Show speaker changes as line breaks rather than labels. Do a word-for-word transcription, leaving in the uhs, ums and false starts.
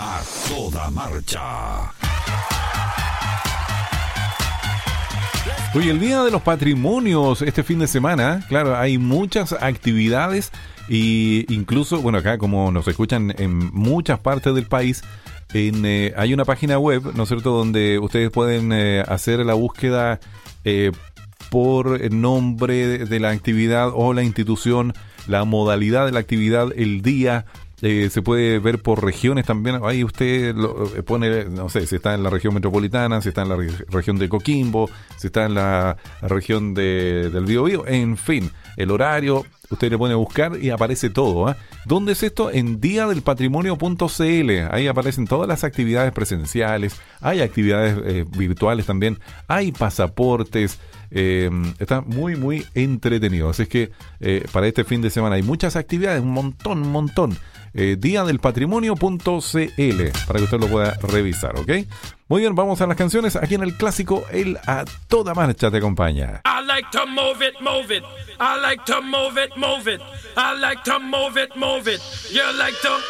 A toda marcha.
Hoy el Día de los Patrimonios, este fin de semana, claro, hay muchas actividades y incluso, bueno, acá como nos escuchan en muchas partes del país, en, eh, hay una página web, ¿no es cierto?, donde ustedes pueden eh, hacer la búsqueda eh, por el nombre de, de la actividad o la institución, la modalidad de la actividad, el día. Eh, se puede ver por regiones también. Ahí usted lo, eh, pone, no sé, si está en la región metropolitana, si está en la re- región de Coquimbo, si está en la, la región de, del Biobío, en fin, el horario, usted le pone a buscar y aparece todo, ¿eh? ¿Dónde es esto? En día del patrimonio punto c l. Ahí aparecen todas las actividades presenciales, hay actividades eh, virtuales también, hay pasaportes. Eh, está muy muy entretenido, así es que eh, para este fin de semana hay muchas actividades, un montón, un montón. eh, día del patrimonio punto c l para que usted lo pueda revisar, ¿ok? Muy bien, vamos a las canciones. Aquí en el clásico, el A Toda Marcha te acompaña.
I like to move it, move it. I like to move it, move it. I like to move it, move it. You like to